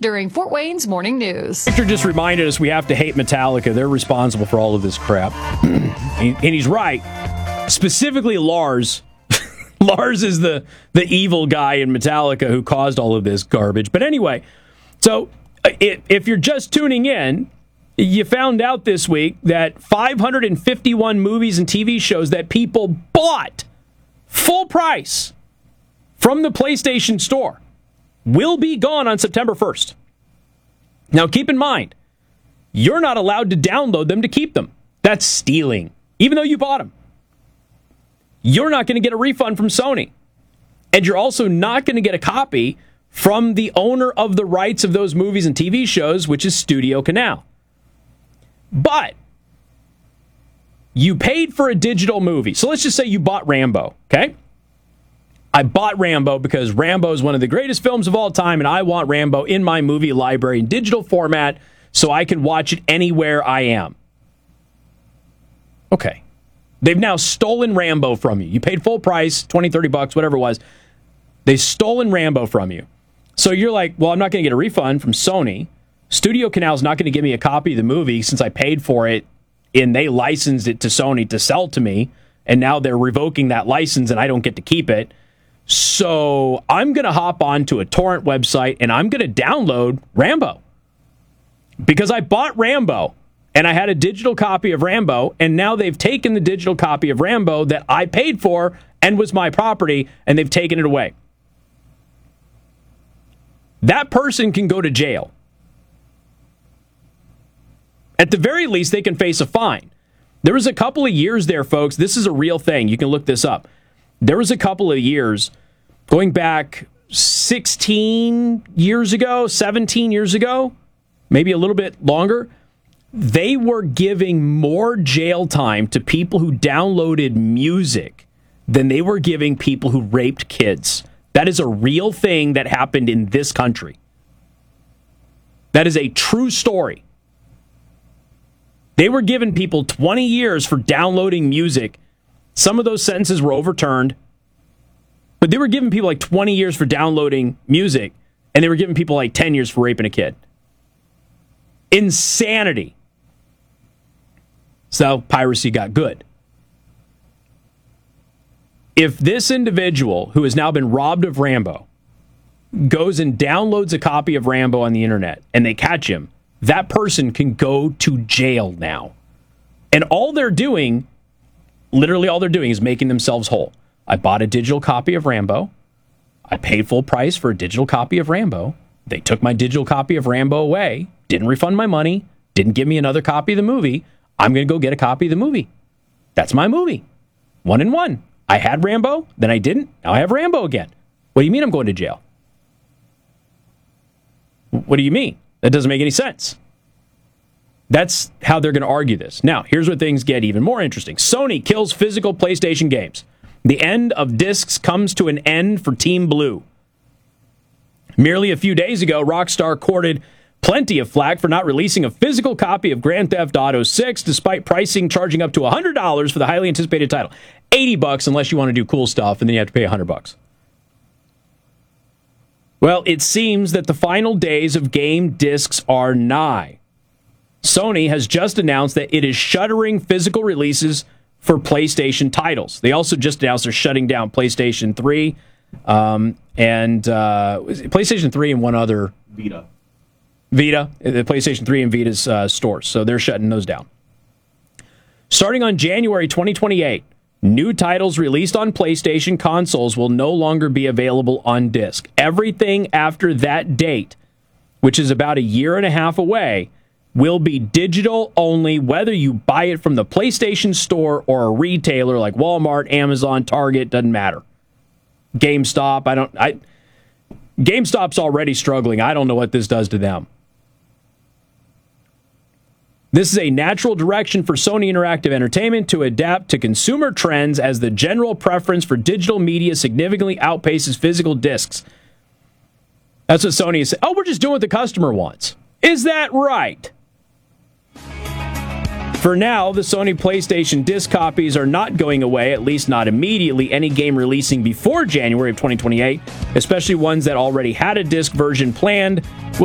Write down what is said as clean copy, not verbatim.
during Fort Wayne's Morning News. Victor just reminded us we have to hate Metallica. They're responsible for all of this crap. And he's right. Specifically, Lars. Lars is the evil guy in Metallica who caused all of this garbage. But anyway, so if you're just tuning in, you found out this week that 551 movies and TV shows that people bought full price from the PlayStation Store will be gone on September 1st. Now, keep in mind, you're not allowed to download them to keep them. That's stealing, even though you bought them. You're not going to get a refund from Sony. And you're also not going to get a copy from the owner of the rights of those movies and TV shows, which is Studio Canal. But you paid for a digital movie. So let's just say you bought Rambo, okay? I bought Rambo because Rambo is one of the greatest films of all time, and I want Rambo in my movie library in digital format so I can watch it anywhere I am. Okay. They've now stolen Rambo from you. You paid full price, $20, $30, whatever it was. They've stolen Rambo from you. So you're like, well, I'm not going to get a refund from Sony. Studio Canal's not going to give me a copy of the movie since I paid for it and they licensed it to Sony to sell to me, and now they're revoking that license and I don't get to keep it. So I'm going to hop onto a torrent website and I'm going to download Rambo. Because I bought Rambo and I had a digital copy of Rambo, and now they've taken the digital copy of Rambo that I paid for and was my property, and they've taken it away. That person can go to jail. At the very least, they can face a fine. There was a couple of years there, folks. This is a real thing. You can look this up. There was a couple of years, going back 16 years ago, 17 years ago, maybe a little bit longer, they were giving more jail time to people who downloaded music than they were giving people who raped kids. That is a real thing that happened in this country. That is a true story. They were giving people 20 years for downloading music. Some of those sentences were overturned. But they were giving people like 20 years for downloading music, and they were giving people like 10 years for raping a kid. Insanity. So piracy got good. If this individual who has now been robbed of Rambo goes and downloads a copy of Rambo on the internet and they catch him, that person can go to jail now. And all they're doing, literally all they're doing, is making themselves whole. I bought a digital copy of Rambo. I paid full price for a digital copy of Rambo. They took my digital copy of Rambo away, didn't refund my money, didn't give me another copy of the movie. I'm going to go get a copy of the movie. That's my movie. 1 and 1. I had Rambo, then I didn't. Now I have Rambo again. What do you mean I'm going to jail? What do you mean? That doesn't make any sense. That's how they're going to argue this. Now, here's where things get even more interesting. Sony kills physical PlayStation games. The end of discs comes to an end for Team Blue. Merely a few days ago, Rockstar courted plenty of flack for not releasing a physical copy of Grand Theft Auto 6, despite pricing charging up to $100 for the highly anticipated title. $80 unless you want to do cool stuff, and then you have to pay $100. Well, it seems that the final days of game discs are nigh. Sony has just announced that it is shuttering physical releases for PlayStation titles. They also just announced they're shutting down PlayStation 3 and PlayStation 3 and one other Vita, the PlayStation 3 and Vita's stores. So they're shutting those down. Starting on January 2028, new titles released on PlayStation consoles will no longer be available on disc. Everything after that date, which is about a year and a half away, will be digital only, whether you buy it from the PlayStation Store or a retailer like Walmart, Amazon, Target, doesn't matter. GameStop, GameStop's already struggling. I don't know what this does to them. This is a natural direction for Sony Interactive Entertainment to adapt to consumer trends as the general preference for digital media significantly outpaces physical discs. That's what Sony is saying. Oh, we're just doing what the customer wants. Is that right? For now, the Sony PlayStation disc copies are not going away, at least not immediately. Any game releasing before January of 2028, especially ones that already had a disc version planned,